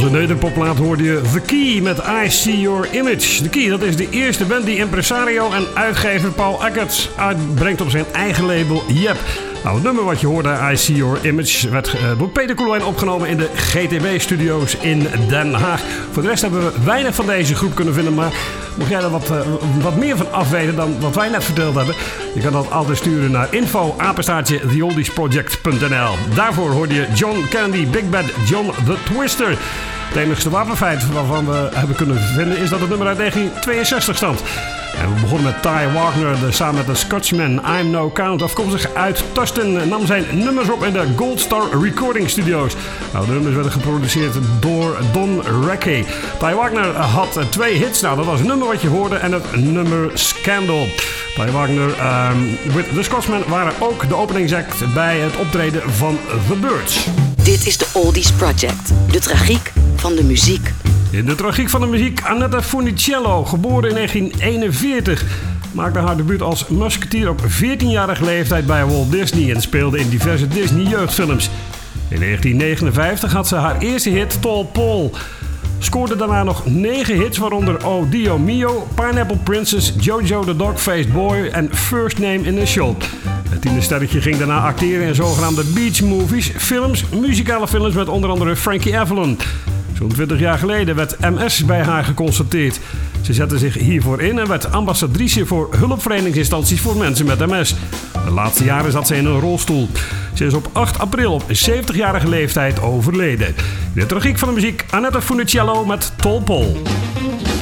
de nederpopplaat hoorde je The Key met I See Your Image. The Key, dat is de eerste band die impresario en uitgever Paul Eckert uitbrengt op zijn eigen label Yep. Nou, het nummer wat je hoorde, I See Your Image, werd door Peter Koelewijn opgenomen in de GTB-studio's in Den Haag. Voor de rest hebben we weinig van deze groep kunnen vinden, maar mocht jij er wat meer van afweten dan wat wij net verteld hebben, je kan dat altijd sturen naar info@theoldiesproject.nl. Daarvoor hoorde je John Candy, Big Bad John the Twister. Het enigste wapenfeit waarvan we hebben kunnen vinden is dat het nummer uit 1962 stamt. En we begonnen met Ty Wagner, samen met de Scotsman I'm No Count. Afkomstig uit Tustin, nam zijn nummers op in de Gold Star Recording Studios. Nou, de nummers werden geproduceerd door Don Recchi. Ty Wagner had 2 hits. Nou, dat was het nummer wat je hoorde en het nummer Scandal. Ty Wagner with The Scotsman waren ook de openingsact bij het optreden van The Birds. Dit is de Oldies Project, de tragiek van de muziek. In de tragiek van de muziek, Annetta Funicello, geboren in 1941, maakte haar debuut als musketier op 14-jarige leeftijd bij Walt Disney en speelde in diverse Disney-jeugdfilms. In 1959 had ze haar eerste hit, Tall Paul. Scoorde daarna nog 9 hits, waaronder Oh Dio Mio, Pineapple Princess, Jojo the Dog-Faced Boy en First Name in the Shop. Het tienersterretje ging daarna acteren in zogenaamde beach movies, films, muzikale films met onder andere Frankie Avalon. Zo'n 20 jaar geleden werd MS bij haar geconstateerd. Ze zette zich hiervoor in en werd ambassadrice voor hulpverleningsinstanties voor mensen met MS. De laatste jaren zat ze in een rolstoel. Ze is op 8 april op 70-jarige leeftijd overleden. In de tragiek van de muziek, Annetta Funicello met Tall Paul.